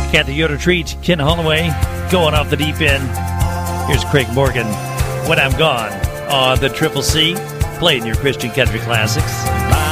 Kathy Yoder Treat, Ken Holloway, going off the deep end. Here's Craig Morgan, When I'm Gone, on the Triple C, playing your Christian country classics.